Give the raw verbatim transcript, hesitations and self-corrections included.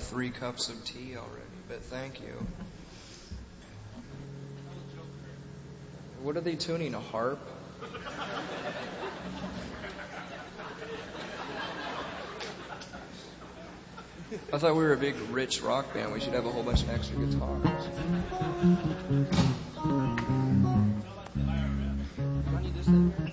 three cups of tea already, but thank you. What are they tuning, a harp? I thought we were a big, rich rock band. We should have a whole bunch of extra guitars. Do I need this in here?